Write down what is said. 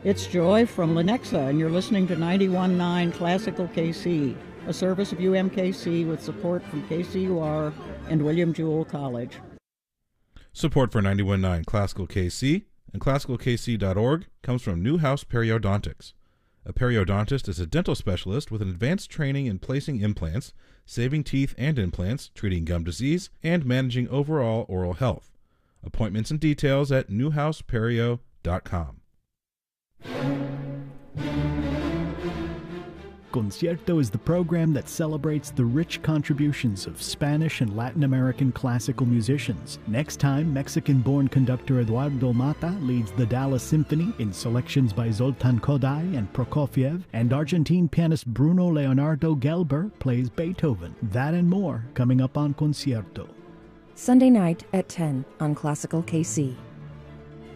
It's Joy from Lenexa, and you're listening to 91.9 Classical KC, a service of UMKC with support from KCUR and William Jewell College. Support for 91.9 Classical KC and classicalkc.org comes from Newhouse Periodontics. A periodontist is a dental specialist with an advanced training in placing implants, saving teeth and implants, treating gum disease, and managing overall oral health. Appointments and details at newhouseperio.com. Concierto is the program that celebrates the rich contributions of Spanish and Latin American classical musicians. Next time, Mexican-born conductor Eduardo Mata leads the Dallas Symphony in selections by Zoltan Kodály and Prokofiev, and Argentine pianist Bruno Leonardo Gelber plays Beethoven. That and more coming up on Concierto. Sunday night at 10 on Classical KC.